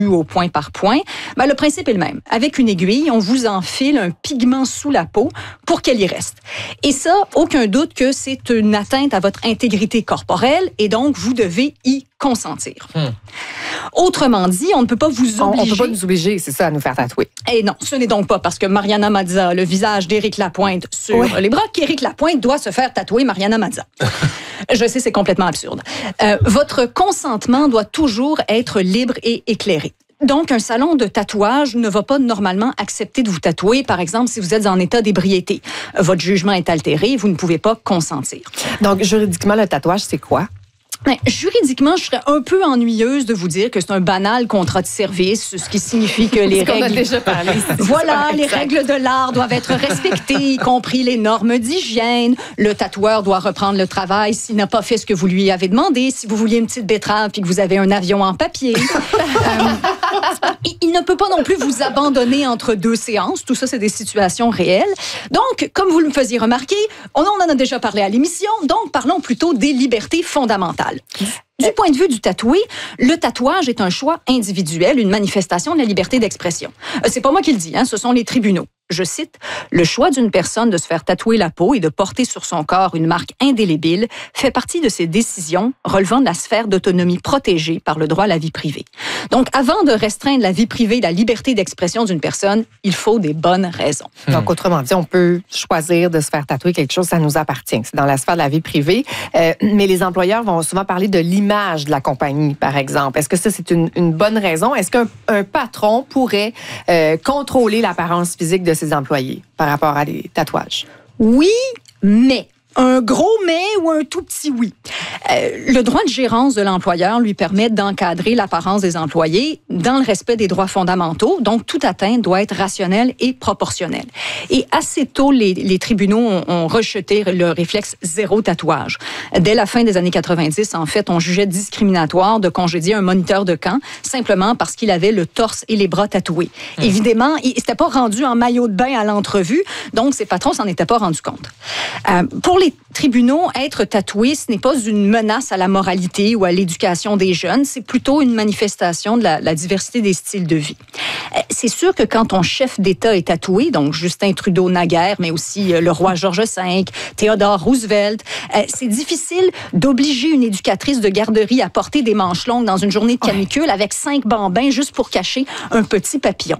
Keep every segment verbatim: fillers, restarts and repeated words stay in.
au point par point, ben, le principe est le même. Avec une aiguille, on vous enfile un pigment sous la peau pour qu'elle y reste. Et ça, aucun doute que c'est une atteinte à votre intégrité corporelle et donc vous devez y consentir. Hmm. Autrement dit, on ne peut pas vous obliger... On ne peut pas nous obliger, c'est ça, à nous faire tatouer. Et non, ce n'est donc pas parce que Mariana Mazza a le visage d'Éric Lapointe sur oui. les bras qu'Éric Lapointe doit se faire tatouer Mariana Mazza. Je sais, c'est complètement absurde. Euh, votre consentement doit toujours être libre et éclairé. Donc, un salon de tatouage ne va pas normalement accepter de vous tatouer, par exemple, si vous êtes en état d'ébriété. Votre jugement est altéré, vous ne pouvez pas consentir. Donc, juridiquement, le tatouage, c'est quoi? Ben, juridiquement, je serais un peu ennuyeuse de vous dire que c'est un banal contrat de service, ce qui signifie que les règles... On a déjà parlé. Voilà, ça, les règles de l'art doivent être respectées, y compris les normes d'hygiène. Le tatoueur doit reprendre le travail s'il n'a pas fait ce que vous lui avez demandé. Si vous vouliez une petite betterave puis que vous avez un avion en papier. euh, il ne peut pas non plus vous abandonner entre deux séances. Tout ça, c'est des situations réelles. Donc, comme vous le faisiez remarquer, on en a déjà parlé à l'émission, donc parlons plutôt des libertés fondamentales. Du point de vue du tatoué, le tatouage est un choix individuel, une manifestation de la liberté d'expression. C'est pas moi qui le dis, hein, ce sont les tribunaux. Je cite, « Le choix d'une personne de se faire tatouer la peau et de porter sur son corps une marque indélébile fait partie de ses décisions relevant de la sphère d'autonomie protégée par le droit à la vie privée. » Donc, avant de restreindre la vie privée et la liberté d'expression d'une personne, il faut des bonnes raisons. Hmm. Donc, autrement dit, on peut choisir de se faire tatouer quelque chose, ça nous appartient. C'est dans la sphère de la vie privée. Euh, mais les employeurs vont souvent parler de l'image de la compagnie, par exemple. Est-ce que ça, c'est une, une bonne raison? Est-ce qu'un un patron pourrait euh, contrôler l'apparence physique de ses employés par rapport à des tatouages? Oui, mais... Un gros mais ou un tout petit oui. Euh, le droit de gérance de l'employeur lui permet d'encadrer l'apparence des employés dans le respect des droits fondamentaux. Donc, toute atteinte doit être rationnelle et proportionnelle. Et assez tôt, les, les tribunaux ont, ont rejeté le réflexe zéro tatouage. Dès la fin des années quatre-vingt-dix, en fait, on jugeait discriminatoire de congédier un moniteur de camp simplement parce qu'il avait le torse et les bras tatoués. Mmh. Évidemment, il ne s'était pas rendu en maillot de bain à l'entrevue, donc ses patrons s'en étaient pas rendus compte. Euh, pour les tribunaux, être tatoué, ce n'est pas une menace à la moralité ou à l'éducation des jeunes, c'est plutôt une manifestation de la, la diversité des styles de vie. C'est sûr que quand ton chef d'État est tatoué, donc Justin Trudeau naguère, mais aussi le roi George cinq, Theodore Roosevelt, c'est difficile d'obliger une éducatrice de garderie à porter des manches longues dans une journée de canicule ouais. avec cinq bambins juste pour cacher un petit papillon.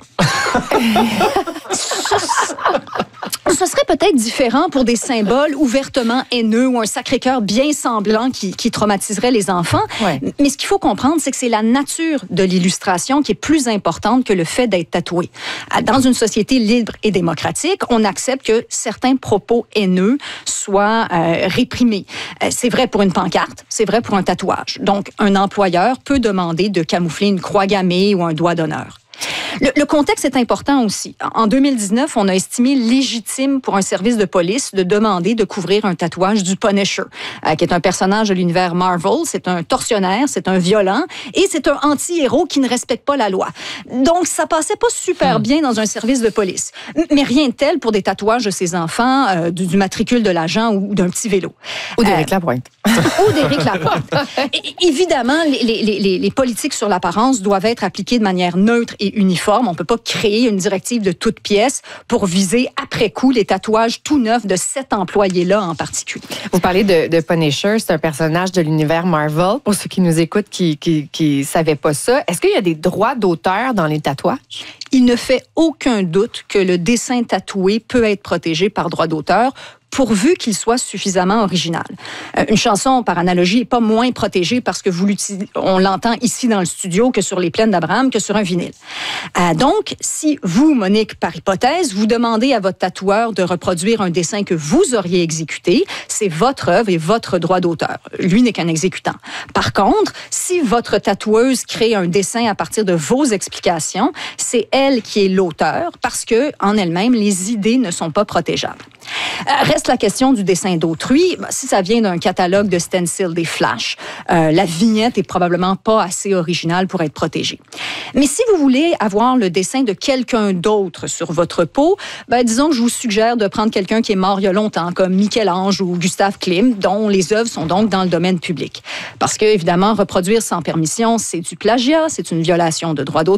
Ce serait peut-être différent pour des symboles ouvertement haineux ou un Sacré-Cœur bien semblant qui, qui traumatiserait les enfants. Ouais. Mais ce qu'il faut comprendre, c'est que c'est la nature de l'illustration qui est plus importante que le fait d'être tatoué. Dans une société libre et démocratique, on accepte que certains propos haineux soient euh, réprimés. Euh, c'est vrai pour une pancarte, c'est vrai pour un tatouage. Donc, un employeur peut demander de camoufler une croix gammée ou un doigt d'honneur. Le, le contexte est important aussi. En deux mille dix-neuf, on a estimé légitime pour un service de police de demander de couvrir un tatouage du Punisher, euh, qui est un personnage de l'univers Marvel. C'est un tortionnaire, c'est un violent et c'est un anti-héros qui ne respecte pas la loi. Donc, ça passait pas super hmm. bien dans un service de police. Mais rien de tel pour des tatouages de ses enfants, euh, du, du matricule de l'agent ou d'un petit vélo. Ou d'Éric euh, Lapointe. Ou d'Éric Lapointe. Et, évidemment, les, les, les, les politiques sur l'apparence doivent être appliquées de manière neutre et uniforme. On ne peut pas créer une directive de toute pièce pour viser après coup les tatouages tout neufs de cet employé-là en particulier. Vous parlez de, de Punisher, c'est un personnage de l'univers Marvel. Pour ceux qui nous écoutent qui qui, qui savaient pas ça, est-ce qu'il y a des droits d'auteur dans les tatouages? Il ne fait aucun doute que le dessin tatoué peut être protégé par droit d'auteur, pourvu qu'il soit suffisamment original. Euh, une chanson, par analogie, n'est pas moins protégée parce que vous on l'entend ici dans le studio que sur les plaines d'Abraham, que sur un vinyle. Euh, donc, si vous, Monique, par hypothèse, vous demandez à votre tatoueur de reproduire un dessin que vous auriez exécuté, c'est votre œuvre et votre droit d'auteur. Lui n'est qu'un exécutant. Par contre, si votre tatoueuse crée un dessin à partir de vos explications, c'est elle qui est l'auteur parce que, en elle-même, les idées ne sont pas protégeables. Euh, reste la question du dessin d'autrui. Si ça vient d'un catalogue de stencil des Flash, euh, la vignette est probablement pas assez originale pour être protégée. Mais si vous voulez avoir le dessin de quelqu'un d'autre sur votre peau, ben, disons que je vous suggère de prendre quelqu'un qui est mort il y a longtemps, comme Michel-Ange ou Gustave Klimt, dont les œuvres sont donc dans le domaine public. Parce que, évidemment, reproduire sans permission, c'est du plagiat, c'est une violation de droit d'auteur.